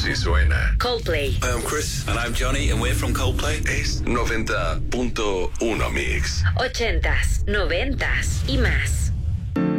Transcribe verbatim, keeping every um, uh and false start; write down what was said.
Así suena Coldplay. Hi, I'm Chris. And I'm Johnny, and we're from Coldplay. Es noventa punto uno Mix. Ochentas, noventas y más.